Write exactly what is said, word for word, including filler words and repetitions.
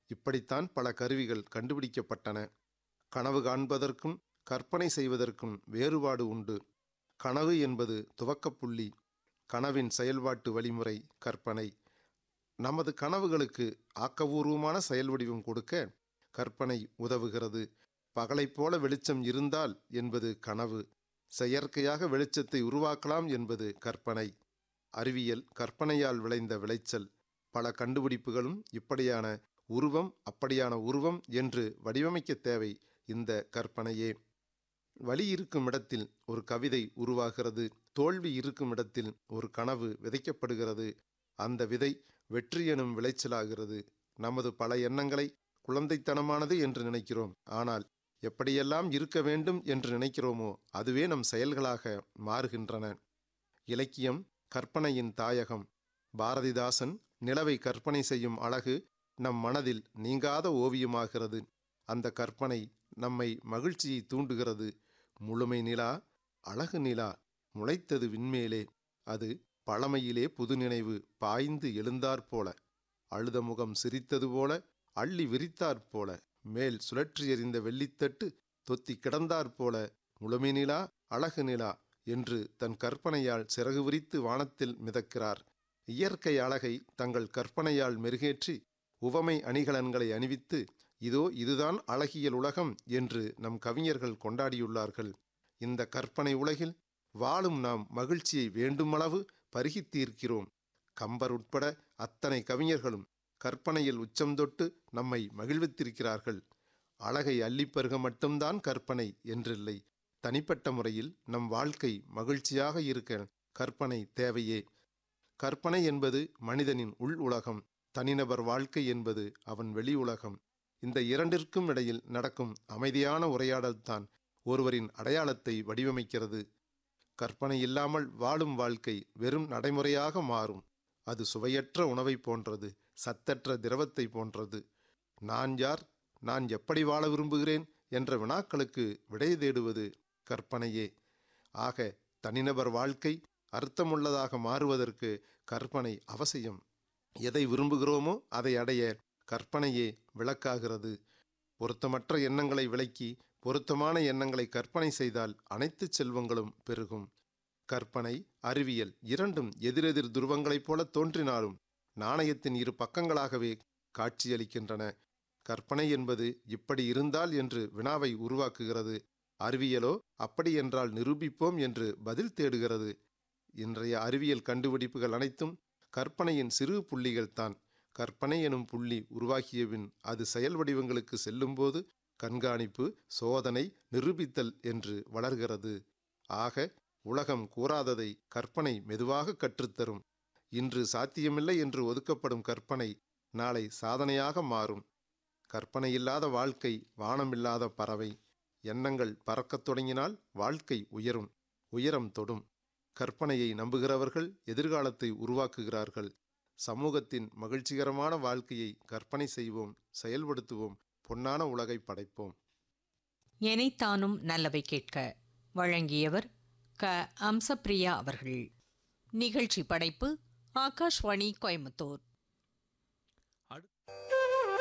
இப்படித்தான் பல கருவிகள் கண்டுபிடிக்கப்பட்டன. கனவு காண்பதற்கும் கற்பனை செய்வதற்கும் வேறுபாடு உண்டு. கனவு என்பது துவக்கப்புள்ளி, கனவின் செயல்பாட்டு வழிமுறை கற்பனை. நமது கனவுகளுக்கு ஆக்கபூர்வமான செயல் வடிவம் கொடுக்க கற்பனை உதவுகிறது. பகலைப் போல வெளிச்சம் இருந்தால் என்பது கனவு. செயற்கையாக வெளிச்சத்தை உருவாக்கலாம் என்பது கற்பனை. அறிவியல் கற்பனையால் விளைந்த விளைச்சல். பல கண்டுபிடிப்புகளும் இப்படியான உருவம் அப்படியான உருவம் என்று வடிவமைக்க தேவை இந்த கற்பனையே. வலி இருக்கும் இடத்தில் ஒரு கவிதை உருவாகிறது. தோல்வி இருக்கும் இடத்தில் ஒரு கனவு விதைக்கப்படுகிறது. அந்த விதை வெற்றி எனும் விளைச்சலாகிறது. நமது பல எண்ணங்களை குழந்தைத்தனமானது என்று நினைக்கிறோம். ஆனால் எப்படியெல்லாம் இருக்க வேண்டும் என்று நினைக்கிறோமோ அதுவே நம் செயல்களாக மாறுகின்றன. இலக்கியம் கற்பனையின் தாயகம். பாரதிதாசன் நிலவை கற்பனை செய்யும் அழகு நம் மனதில் நீங்காத ஓவியமாகிறது. அந்த கற்பனை நம்மை மகிழ்ச்சியை தூண்டுகிறது. முழுமை நிலா, அழகு நிலா, முளைத்தது விண்மேலே, அது பழமையிலே புது நினைவு பாய்ந்து எழுந்தாற்போல, அழுத முகம் சிரித்தது போல, அள்ளி விரித்தாற்போல, மேல் சுழற்றி எறிந்த வெள்ளித்தட்டு தொத்தி கிடந்தாற்போல, முழுமை நிலா, அழகு நிலா என்று தன் கற்பனையால் சிறகு விரித்து வானத்தில் மிதக்கிறார். இயற்கை அழகை தங்கள் கற்பனையால் மெருகேற்றி உவமை அணிகலன்களை அணிவித்து இதோ இதுதான் அழகியல் உலகம் என்று நம் கவிஞர்கள் கொண்டாடியுள்ளார்கள். இந்த கற்பனை உலகில் வாழும் நாம் மகிழ்ச்சியை வேண்டுமளவு பருகித் தீர்க்கிறோம். கம்பர் உட்பட அத்தனை கவிஞர்களும் கற்பனையில் உச்சம் தொட்டு நம்மை மகிழ்வித்திருக்கிறார்கள். அழகை அள்ளிப்பருக மட்டும்தான் கற்பனை என்றில்லை. தனிப்பட்ட முறையில் நம் வாழ்க்கை மகிழ்ச்சியாக இருக்க கற்பனை தேவையே. கற்பனை என்பது மனிதனின் உள் உலகம், தனிநபர் வாழ்க்கை என்பது அவன் வெளி உலகம். இந்த இரண்டிற்கும் இடையில் நடக்கும் அமைதியான உரையாடல்தான் ஒருவரின் அடையாளத்தை வடிவமைக்கிறது. கற்பனை இல்லாமல் வாழும் வாழ்க்கை வெறும் நடைமுறையாக மாறும். அது சுவையற்ற உணவை போன்றது, சத்தற்ற திரவத்தை போன்றது. நான் யார், நான் எப்படி வாழ விரும்புகிறேன் என்ற வினாக்களுக்கு விடை தேடுவது கற்பனையே. ஆக தனிநபர் வாழ்க்கை அர்த்தமுள்ளதாக மாறுவதற்கு கற்பனை அவசியம். எதை விரும்புகிறோமோ அதை அடைய கற்பனையே விளக்காகிறது. பொருத்தமற்ற எண்ணங்களை விளக்கி பொருத்தமான எண்ணங்களை கற்பனை செய்தால் அனைத்து செல்வங்களும் பெருகும். கற்பனை, அறிவியல் இரண்டும் எதிரெதிர் துருவங்களைப் போல தோன்றினாலும் நாணயத்தின் இரு பக்கங்களாகவே காட்சியளிக்கின்றன. கற்பனை என்பது இப்படி இருந்தால் என்று வினாவை உருவாக்குகிறது. அறிவியலோ அப்படி என்றால் நிரூபிப்போம் என்று பதில் தேடுகிறது. இன்றைய அறிவியல் கண்டுபிடிப்புகள் அனைத்தும் கற்பனையின் சிறு புள்ளிகள்தான். கற்பனை எனும் புள்ளி உருவாக்கியபின் அது செயல் வடிவங்களுக்கு செல்லும்போது கண்காணிப்பு, சோதனை, நிரூபித்தல் என்று வளர்கிறது. ஆக உலகம் கூறாததை கற்பனை மெதுவாக கற்றுத்தரும். இன்று சாத்தியமில்லை என்று ஒதுக்கப்படும் கற்பனை நாளை சாதனையாக மாறும். கற்பனை இல்லாத வாழ்க்கை வானமில்லாத பறவை. எண்ணங்கள் பறக்கத் தொடங்கினால் வாழ்க்கை உயரும், உயரம் தொடும். கற்பனையை நம்புகிறவர்கள் எதிர்காலத்தை உருவாக்குகிறார்கள். சமூகத்தின் மகிழ்ச்சிகரமான வாழ்க்கையை கற்பனை செய்வோம், செயல்படுத்துவோம், பொன்னான உலகை படைப்போம். எனைத்தானும் நல்லவை கேட்க வழங்கியவர் க அம்சப்பிரியா அவர்கள். நிகழ்ச்சி படைப்பு ஆகாஷ்வாணி கோயம்புத்தூர்.